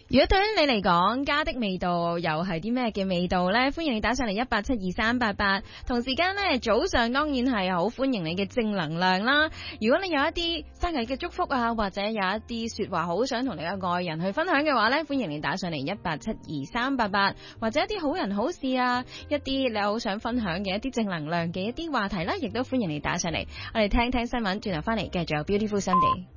如果對於你嚟講，家的味道又係啲咩嘅味道呢？歡迎你打上嚟1872388。同時間呢，早上當然係好歡迎你嘅正能量啦。如果你有一啲生日嘅祝福啊，或者有一啲說話好想同你嘅愛人去分享嘅話呢，歡迎你打上嚟1872388，或者一啲好人好事啊，一啲你好想分享嘅一啲正能量嘅一啲話題啦，亦都歡迎你打上嚟。我哋聽聽新聞，轉頭翻嚟繼續有 Beautiful Sunday。